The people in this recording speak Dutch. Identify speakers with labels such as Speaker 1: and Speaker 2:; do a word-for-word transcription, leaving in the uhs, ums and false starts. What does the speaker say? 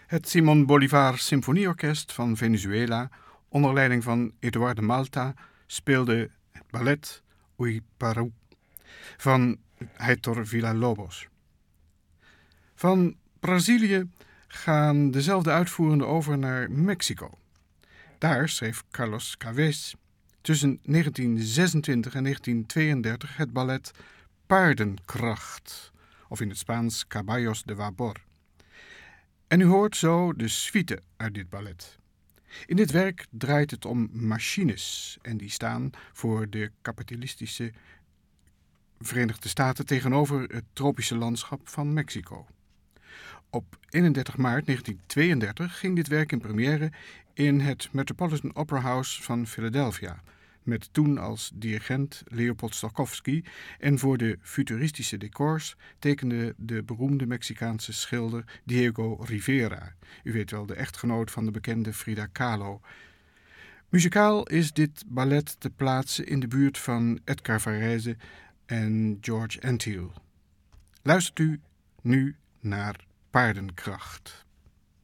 Speaker 1: Het Simón Bolívar Symfonieorkest van Venezuela, onder leiding van Eduardo Malta, speelde het ballet Uy Paru van Héctor Villa-Lobos. Van Brazilië gaan dezelfde uitvoerenden over naar Mexico. Daar schreef Carlos Chavez tussen negentien zesentwintig en negentien tweeëndertig het ballet Paardenkracht, of in het Spaans Caballos de Vapor. En u hoort zo de suite uit dit ballet. In dit werk draait het om machines en die staan voor de kapitalistische Verenigde Staten tegenover het tropische landschap van Mexico. Op eenendertig maart negentien tweeëndertig ging dit werk in première in het Metropolitan Opera House van Philadelphia, met toen als dirigent Leopold Stokowski, en voor de futuristische decors tekende de beroemde Mexicaanse schilder Diego Rivera. U weet wel, de echtgenoot van de bekende Frida Kahlo. Muzikaal is dit ballet te plaatsen in de buurt van Edgar Varese en George Antheil. Luistert u nu naar Paardenkracht.